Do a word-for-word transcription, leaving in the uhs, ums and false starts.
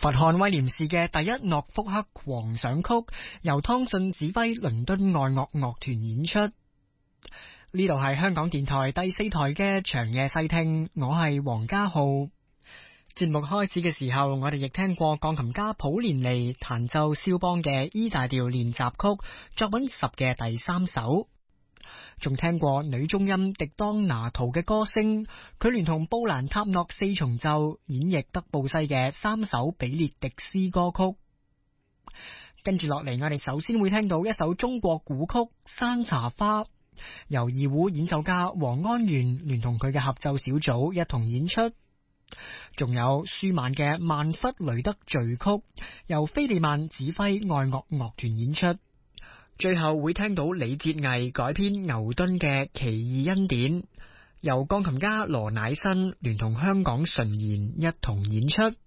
佛漢威廉士嘅第一諾福克狂想曲，由湯信指揮倫敦愛樂樂團演出。呢度係香港電台第四台嘅長夜細聽，我係黃家浩。節目開始嘅時候，我哋亦聽過鋼琴家普連尼彈奏肖邦嘅 E 大調練習曲作品十嘅第三首，仲聽過女中音迪當拿圖嘅歌聲，佢聯同布蘭塔諾四重奏演繹德布西嘅三首比列迪斯歌曲。跟住落嚟，我哋首先會聽到一首中國古曲《山茶花》，由二胡演奏家黃安源聯同佢嘅合奏小組一同演出。仲有舒曼嘅曼弗雷德序曲，由菲利曼指揮愛樂樂團演出。最後會聽到李哲毅改編牛頓嘅奇異恩典，由鋼琴家羅乃新聯同香港純賢一同演出。